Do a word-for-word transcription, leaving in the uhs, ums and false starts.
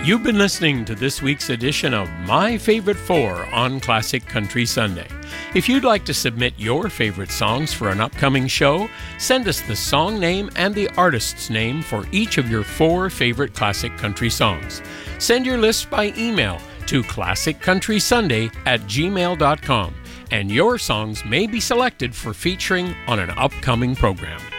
You've been listening to this week's edition of My Favorite Four on Classic Country Sunday. If you'd like to submit your favorite songs for an upcoming show, send us the song name and the artist's name for each of your four favorite classic country songs. Send your list by email to classic country sunday at gmail dot com, and your songs may be selected for featuring on an upcoming program.